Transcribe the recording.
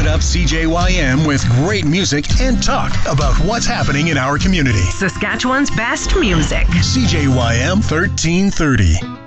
up CJYM with great music and talk about what's happening in our community. Saskatchewan's best music. CJYM 1330.